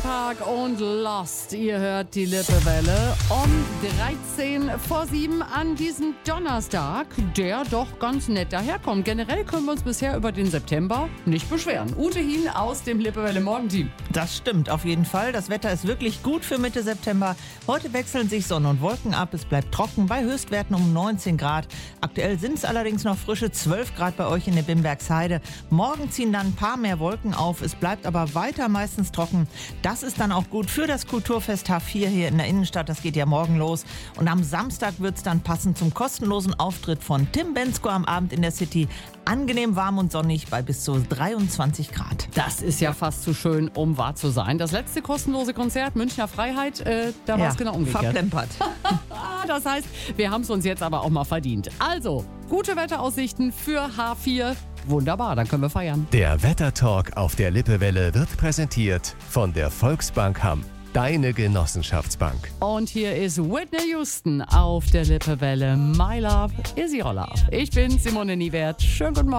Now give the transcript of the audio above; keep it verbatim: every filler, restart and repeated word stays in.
Park und Lost. Ihr hört die Lippewelle um dreizehn vor sieben an diesem Donnerstag, der doch ganz nett daherkommt. Generell können wir uns bisher über den September nicht beschweren. Ute Hien aus dem Lippewelle Morgenteam. Das stimmt auf jeden Fall. Das Wetter ist wirklich gut für Mitte September. Heute wechseln sich Sonne und Wolken ab. Es bleibt trocken bei Höchstwerten um neunzehn Grad. Aktuell sind es allerdings noch frische zwölf Grad bei euch in der Bimbergsheide. Morgen ziehen dann ein paar mehr Wolken auf. Es bleibt aber weiter meistens trocken. Das ist dann auch gut für das Kulturfest H vier hier in der Innenstadt. Das geht ja morgen los. Und am Samstag wird es dann passend zum kostenlosen Auftritt von Tim Bendzko am Abend in der City angenehm warm und sonnig bei bis zu dreiundzwanzig Grad. Das ist ja fast zu schön, um wahr zu sein. Das letzte kostenlose Konzert, Münchner Freiheit, äh, da war es ja, genau umgekehrt. Verplempert. Das heißt, wir haben es uns jetzt aber auch mal verdient. Also, gute Wetteraussichten für H vier. Wunderbar, dann können wir feiern. Der Wettertalk auf der Lippewelle wird präsentiert von der Volksbank Hamm. Deine Genossenschaftsbank. Und hier ist Whitney Houston auf der Lippewelle. My Love is your love. Ich bin Simone Niewert. Schönen guten Morgen.